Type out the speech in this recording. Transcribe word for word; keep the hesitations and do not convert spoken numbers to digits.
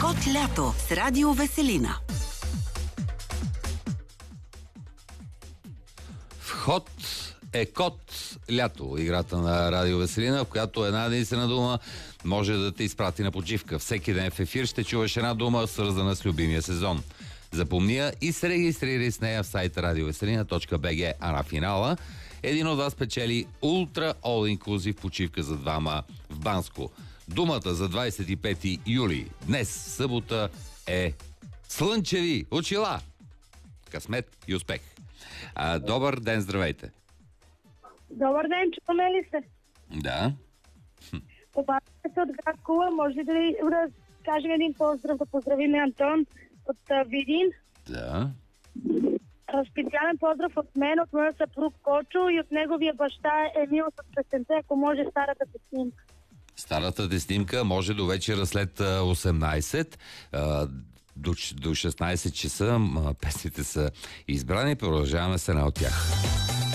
Вход лято с Радио Веселина. Вход е код лято, играта на Радио Веселина, в която една единствена дума може да те изпрати на почивка. Всеки ден в ефир ще чуваш една дума, свързана с любимия сезон. Запомни я и се регистрирай с нея в сайта радиовеселина точка би джи, а на финала един от вас печели Ultra All Inclusive почивка за двама в Банско. Думата за двадесет и пети юли, днес, събота, е слънчеви очила. Късмет и успех. А, добър ден, здравейте. Добър ден, чуваме ли се? Да. Обадите се от град Кула. Може ли да, да кажем един поздрав, да поздравим Антон от а, Видин? Да. А, специален поздрав от мен, от моя съпруг Кочо и от неговия баща Емил с песента, ако може старата ти снимка. Старата ти снимка може до вечера след осемнадесет. А, до, до шестнадесет часа песните са избрани. Продължаваме с една от тях.